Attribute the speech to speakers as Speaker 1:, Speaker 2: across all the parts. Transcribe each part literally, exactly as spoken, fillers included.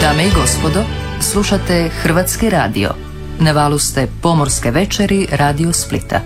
Speaker 1: Dame i gospodo, slušate Hrvatski radio. Na valu ste Pomorske večeri Radio Splita.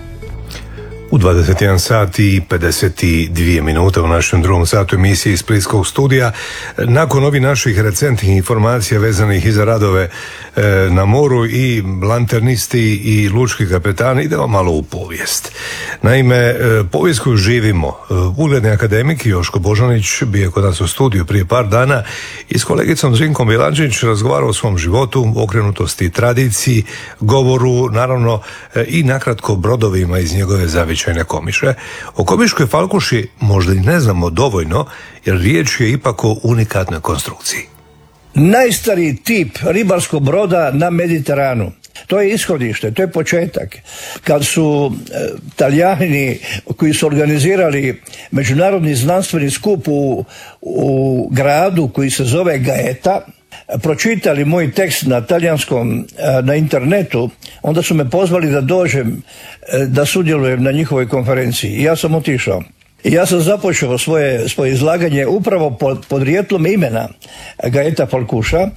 Speaker 2: U dvadeset jedan sat i pedeset dvije minute u našem drugom satu emisije iz Splitskog studija. Nakon ovih naših recentnih informacija vezanih i za radove e, na moru i lanternisti i lučki kapetani, idemo malo u povijest. Naime, e, povijest koju živimo, e, ugledni akademik Joško Božanić bio je kod nas u studiju prije par dana i s kolegicom Zrinkom Bilančić razgovarao o svom životu, okrenutosti tradiciji, govoru, naravno e, i nakratko brodovima iz njegove zavičajne Komiše. O Komiškoj falkuši možda i ne znamo dovoljno, jer riječ je ipak o unikatnoj konstrukciji.
Speaker 3: Najstariji tip ribarskog broda na Mediteranu. To je ishodište, to je početak. Kad su e, Talijani koji su organizirali međunarodni znanstveni skup u, u gradu koji se zove Gaeta, pročitali moj tekst na talijanskom na internetu, onda su me pozvali da dođem da sudjelujem na njihovoj konferenciji. I ja sam otišao. I ja sam započeo svoje, svoje izlaganje upravo pod, pod rijetlom imena Gaeta Falkuša. E,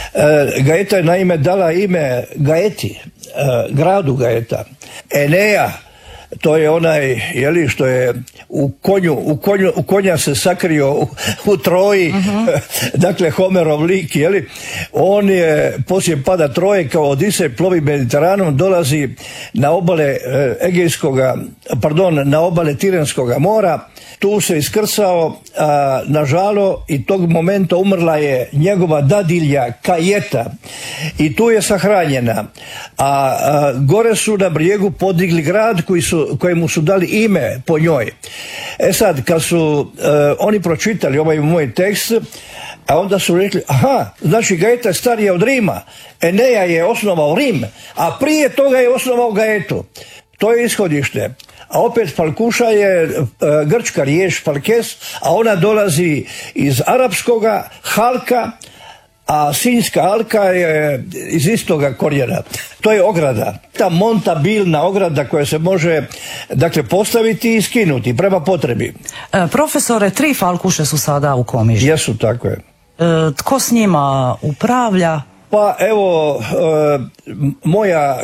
Speaker 3: Gaeta je naime dala ime Gaeti, e, gradu Gaeta. Enea, to je onaj, jeli, što je u konju, u konju, u konja se sakrio u, u Troji, uh-huh. Dakle Homerov lik, jeli, on je poslije pada Troje kao Odisej plovi Mediteranom, dolazi na obale e, Egejskoga, pardon, na obale Tirenskoga mora, tu se iskrcao a, na žalo i tog momenta umrla je njegova dadilja Kajeta i tu je sahranjena. A, a gore su na brijegu podigli grad koji su, kojemu su dali ime po njoj. E sad, kad su a, oni pročitali ovaj moj tekst, a onda su rekli, aha, znači Gaeta je starija od Rima, Eneja je osnovao Rim, a prije toga je osnovao Gaetu. To je ishodište. A opet falkuša je e, grčka riječ falkes, a ona dolazi iz arapskoga halka, a sinjska alka je iz istoga korijena. To je ograda. Ta montabilna ograda koja se može, dakle, postaviti i skinuti prema potrebi.
Speaker 4: E, profesore, tri falkuše su sada u Komiži.
Speaker 3: Jesu, tako je.
Speaker 4: E, tko s njima upravlja?
Speaker 3: Pa evo, e, moja